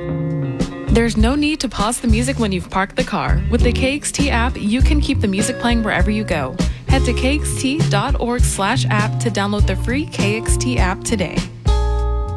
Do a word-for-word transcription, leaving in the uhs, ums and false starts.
There's no need to pause the music when you've parked the car. With the K X T app, you can keep the music playing wherever you go. Head to k x t dot org slash app to download the free K X T app today.